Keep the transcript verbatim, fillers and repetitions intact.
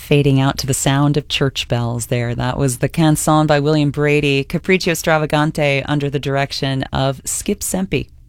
Fading out to the sound of church bells there. That was the Canzone by William Brady, Capriccio Stravagante under the direction of Skip Sempe.